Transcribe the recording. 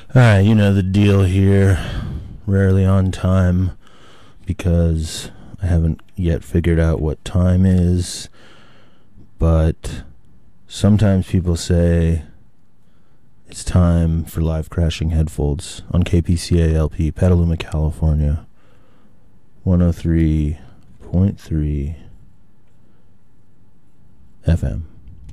Alright, you know the deal here. Rarely on time because I haven't yet figured out what time is. But sometimes people say it's time for live crashing headphones on KPCALP, Petaluma, California. 103.3 FM.